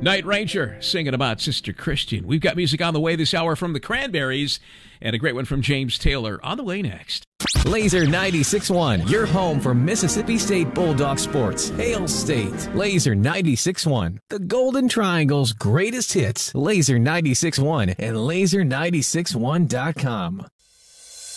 Night Ranger singing about Sister Christian. We've got music on the way this hour from the Cranberries and a great one from James Taylor on the way next. Laser 96.1, your home for Mississippi State Bulldog sports. Hail State. Laser 96.1, the Golden Triangle's greatest hits. Laser 96.1 and laser961.com.